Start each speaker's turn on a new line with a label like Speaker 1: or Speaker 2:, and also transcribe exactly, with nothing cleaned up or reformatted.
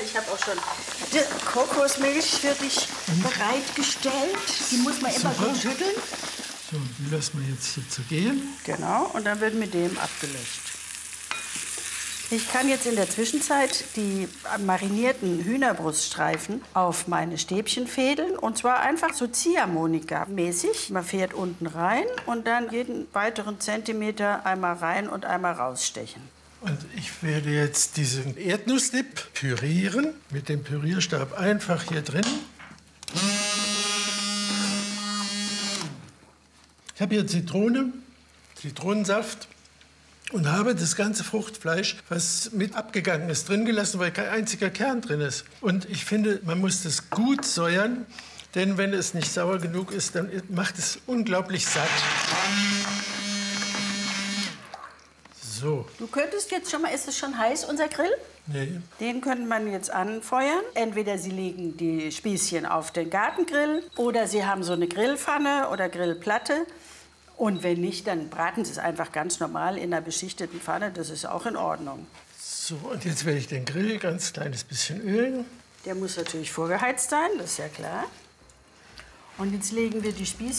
Speaker 1: Ich habe auch schon die Kokosmilch für dich bereitgestellt. Die muss man immer gut schütteln.
Speaker 2: So, die lassen wir jetzt hier zu gehen.
Speaker 1: Genau, und dann wird mit dem abgelöscht. Ich kann jetzt in der Zwischenzeit die marinierten Hühnerbruststreifen auf meine Stäbchen fädeln. Und zwar einfach so Ziehharmonika-mäßig. Man fährt unten rein und dann jeden weiteren Zentimeter einmal rein und einmal rausstechen.
Speaker 2: Und ich werde jetzt diesen Erdnussdip pürieren. Mit dem Pürierstab einfach hier drin. Ich habe hier Zitrone, Zitronensaft. Und habe das ganze Fruchtfleisch, was mit abgegangen ist, drin gelassen, weil kein einziger Kern drin ist. Und ich finde, man muss das gut säuern, denn wenn es nicht sauer genug ist, dann macht es unglaublich satt. So.
Speaker 1: Du könntest jetzt schon mal, ist es schon heiß, unser Grill?
Speaker 2: Nee.
Speaker 1: Den könnte man jetzt anfeuern. Entweder Sie legen die Spießchen auf den Gartengrill oder Sie haben so eine Grillpfanne oder Grillplatte. Und wenn nicht, dann braten Sie es einfach ganz normal in einer beschichteten Pfanne. Das ist auch in Ordnung.
Speaker 2: So, und jetzt werde ich den Grill ganz kleines bisschen ölen.
Speaker 1: Der muss natürlich vorgeheizt sein, das ist ja klar. Und jetzt legen wir die Spießchen